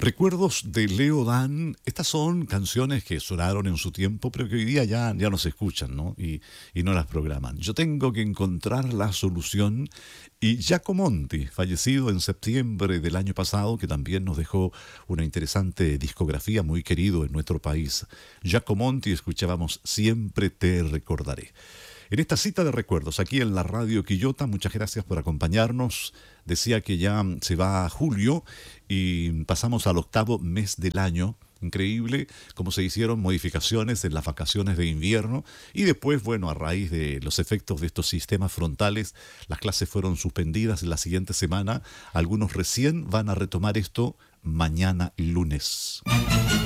Recuerdos de Leo Dan. Estas son canciones que sonaron en su tiempo, pero que hoy día ya no se escuchan, ¿no? Y no las programan. Yo tengo que encontrar la solución. Y Giacomonti, fallecido en septiembre del año pasado, que también nos dejó una interesante discografía, muy querido en nuestro país. Giacomonti, escuchábamos Siempre te recordaré. En esta cita de recuerdos, aquí en la Radio Quillota, muchas gracias por acompañarnos. Decía que ya se va a julio y pasamos al octavo mes del año. Increíble cómo se hicieron modificaciones en las vacaciones de invierno y después, bueno, a raíz de los efectos de estos sistemas frontales, las clases fueron suspendidas en la siguiente semana. Algunos recién van a retomar esto mañana lunes.